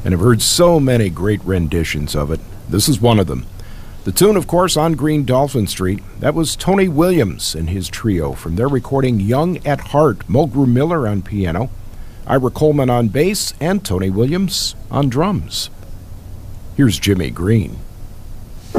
and I've heard so many great renditions of it. This is one of them. The tune, of course, On Green Dolphin Street. That was Tony Williams and his trio from their recording Young at Heart. Mulgrew Miller on piano, Ira Coleman on bass, and Tony Williams on drums. Here's Jimmy Green.